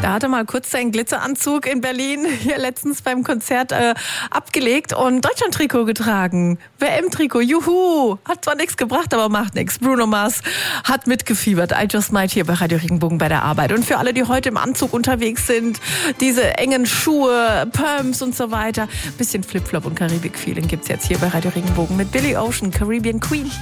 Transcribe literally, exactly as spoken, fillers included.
Da hat er mal kurz seinen Glitzeranzug in Berlin hier letztens beim Konzert äh, abgelegt und Deutschland-Trikot getragen. W M-Trikot, juhu! Hat zwar nichts gebracht, aber macht nichts. Bruno Mars hat mitgefiebert. I Just Might hier bei Radio Regenbogen bei der Arbeit. Und für alle, die heute im Anzug unterwegs sind, diese engen Schuhe, Perms und so weiter, bisschen Flipflop und Karibik-Feeling gibt's jetzt hier bei Radio Regenbogen mit Billy Ocean, Caribbean Queen.